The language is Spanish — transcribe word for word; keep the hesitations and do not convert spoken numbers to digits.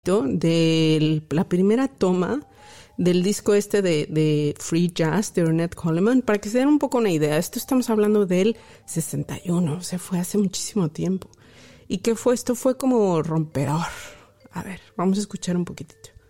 de la primera toma del disco este de, de Free Jazz de Ornette Coleman, para que se den un poco una idea. Esto estamos hablando del sesenta y uno, o sea, fue hace muchísimo tiempo. ¿Y qué fue? Esto fue como rompedor. A ver, vamos a escuchar un poquitito.